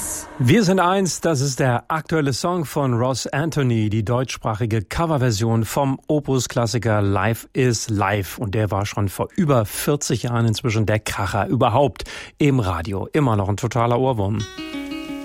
Wir sind eins, das ist der aktuelle Song von Ross Anthony, die deutschsprachige Coverversion vom Opus-Klassiker Life is Life. Und der war schon vor über 40 Jahren inzwischen der Kracher überhaupt im Radio. Immer noch ein totaler Ohrwurm.